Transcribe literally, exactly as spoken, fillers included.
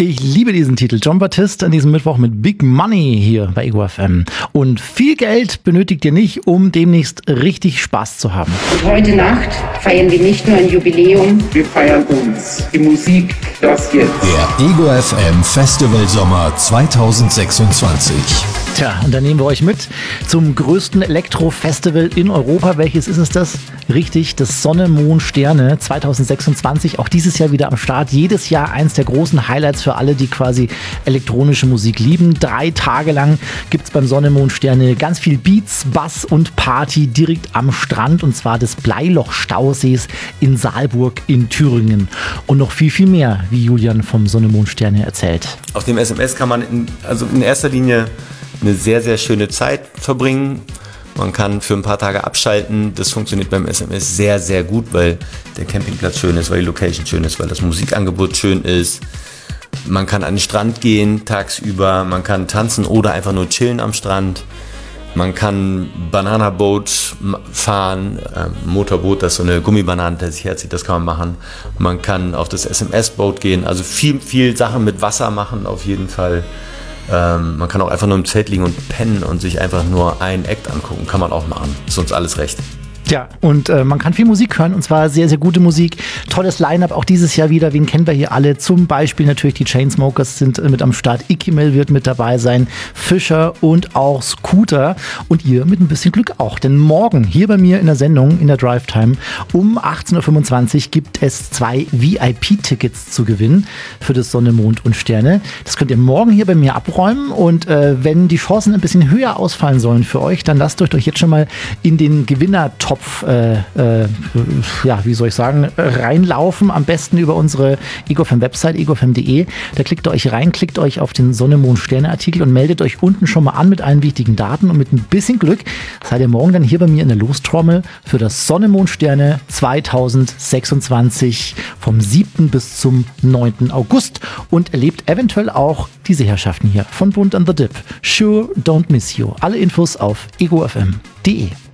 Ich liebe diesen Titel. Jon Batiste an diesem Mittwoch mit Big Money hier bei Ego F M. Und viel Geld benötigt ihr nicht, um demnächst richtig Spaß zu haben. Und heute Nacht feiern wir nicht nur ein Jubiläum. Wir feiern uns. Die Musik, das jetzt. Der Ego F M Festival Sommer zweitausendsechsundzwanzig. Tja, und dann nehmen wir euch mit zum größten Elektro-Festival in Europa. Welches ist es das? Richtig, das Sonne, Mond, Sterne zweitausendsechsundzwanzig. Auch dieses Jahr wieder am Start. Jedes Jahr eins der großen Highlights für alle, die quasi elektronische Musik lieben. Drei Tage lang gibt es beim Sonne, Mond, Sterne ganz viel Beats, Bass und Party direkt am Strand. Und zwar des Bleiloch-Stausees in Saalburg in Thüringen. Und noch viel, viel mehr, wie Julian vom Sonne, Mond, Sterne erzählt. Auf dem S M S kann man in, also in erster Linie eine sehr, sehr schöne Zeit verbringen. Man kann für ein paar Tage abschalten. Das funktioniert beim S M S sehr, sehr gut, weil der Campingplatz schön ist, weil die Location schön ist, weil das Musikangebot schön ist. Man kann an den Strand gehen tagsüber, man kann tanzen oder einfach nur chillen am Strand. Man kann Banana Boat fahren, ähm, Motorboot, das ist so eine Gummibanane, der sich herzieht, das kann man machen. Man kann auf das S M S-Boot gehen, also viel, viel Sachen mit Wasser machen auf jeden Fall. Ähm, man kann auch einfach nur im Zelt liegen und pennen und sich einfach nur einen Act angucken. Kann man auch machen. Ist uns alles recht. Ja, und äh, man kann viel Musik hören, und zwar sehr, sehr gute Musik. Tolles Line-Up auch dieses Jahr wieder. Wen kennen wir hier alle? Zum Beispiel natürlich die Chainsmokers sind äh, mit am Start. Ikimel wird mit dabei sein. Fischer und auch Scooter. Und ihr mit ein bisschen Glück auch. Denn morgen hier bei mir in der Sendung, in der Drive Time, um achtzehn Uhr fünfundzwanzig gibt es zwei V I P-Tickets zu gewinnen für das Sonne, Mond und Sterne. Das könnt ihr morgen hier bei mir abräumen. Und äh, wenn die Chancen ein bisschen höher ausfallen sollen für euch, dann lasst euch doch jetzt schon mal in den Gewinner-Topf Äh, äh, ja, wie soll ich sagen, reinlaufen. Am besten über unsere Ego F M Website, ego f m punkt d e. Da klickt ihr euch rein, klickt euch auf den Sonne, Mond, Sterne Artikel und meldet euch unten schon mal an mit allen wichtigen Daten. Und mit ein bisschen Glück seid ihr morgen dann hier bei mir in der Lostrommel für das Sonne, Mond, Sterne zweitausendsechsundzwanzig vom siebten bis zum neunten August und erlebt eventuell auch diese Herrschaften hier von Bund and the Dip. Sure, don't miss you. Alle Infos auf ego f m punkt d e.